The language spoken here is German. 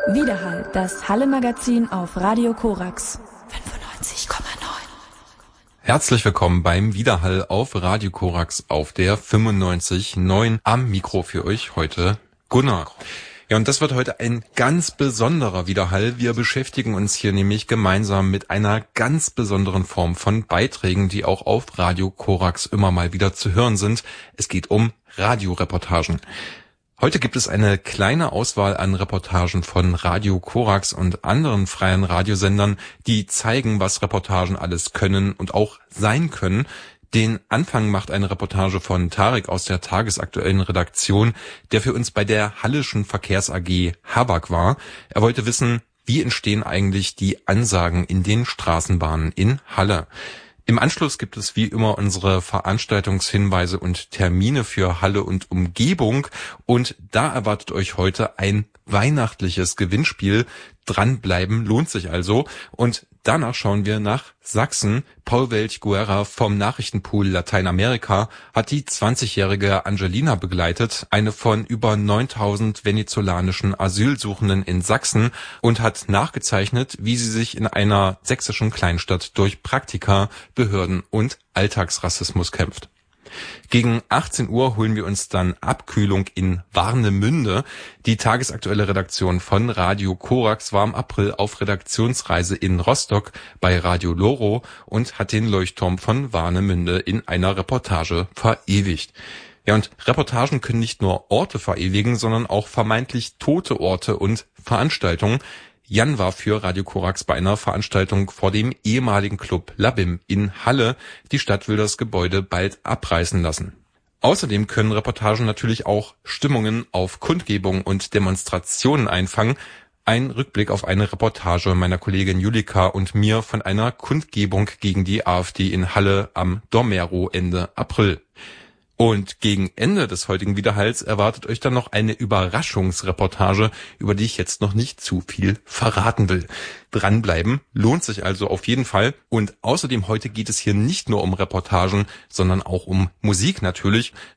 Widerhall, das Halle-Magazin auf Radio Korax 95,9. Herzlich willkommen beim Widerhall auf Radio Korax auf der 95,9. Am Mikro für euch heute Gunnar. Ja, und das wird heute ein ganz besonderer Widerhall. Wir beschäftigen uns hier nämlich gemeinsam mit einer ganz besonderen Form von Beiträgen, die auch auf Radio Korax immer mal wieder zu hören sind. Es geht um Radioreportagen. Heute gibt es eine kleine Auswahl an Reportagen von Radio Korax und anderen freien Radiosendern, die zeigen, was Reportagen alles können und auch sein können. Den Anfang macht eine Reportage von Tarek aus der tagesaktuellen Redaktion, der für uns bei der Halleschen Verkehrs AG Habak war. Er wollte wissen, wie entstehen eigentlich die Ansagen in den Straßenbahnen in Halle. Im Anschluss gibt es wie immer unsere Veranstaltungshinweise und Termine für Halle und Umgebung. Und da erwartet euch heute ein weihnachtliches Gewinnspiel. Dranbleiben lohnt sich also. Und danach schauen wir nach Sachsen. Paul Welch-Guerra vom Nachrichtenpool Lateinamerika hat die 20-jährige Angelina begleitet, eine von über 9000 venezolanischen Asylsuchenden in Sachsen, und hat nachgezeichnet, wie sie sich in einer sächsischen Kleinstadt durch Praktika, Behörden und Alltagsrassismus kämpft. Gegen 18 Uhr holen wir uns dann Abkühlung in Warnemünde. Die tagesaktuelle Redaktion von Radio Korax war im April auf Redaktionsreise in Rostock bei Radio Loro und hat den Leuchtturm von Warnemünde in einer Reportage verewigt. Ja, und Reportagen können nicht nur Orte verewigen, sondern auch vermeintlich tote Orte und Veranstaltungen. Jan war für Radio Korax bei einer Veranstaltung vor dem ehemaligen Club Labim in Halle. Die Stadt will das Gebäude bald abreißen lassen. Außerdem können Reportagen natürlich auch Stimmungen auf Kundgebungen und Demonstrationen einfangen. Ein Rückblick auf eine Reportage meiner Kollegin Julika und mir von einer Kundgebung gegen die AfD in Halle am Dormero Ende April. Und gegen Ende des heutigen Widerhalls erwartet euch dann noch eine Überraschungsreportage, über die ich jetzt noch nicht zu viel verraten will. Dranbleiben lohnt sich also auf jeden Fall. Und außerdem heute geht es hier nicht nur um Reportagen, sondern auch um Musik natürlich.